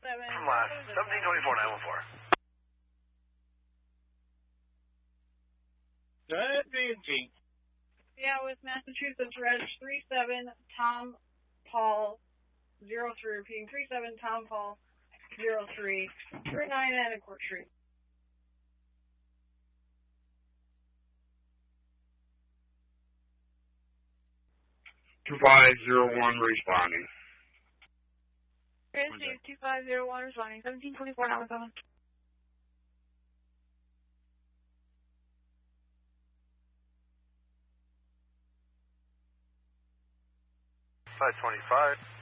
From last 1724-914. That's easy. Yeah, with Massachusetts Reg 37 Tom Paul 03, repeating 37 Tom Paul 03, Route 9 and Court Street. 2501 responding. Here's Steve, 2501 responding, 1724 now, 7. 525.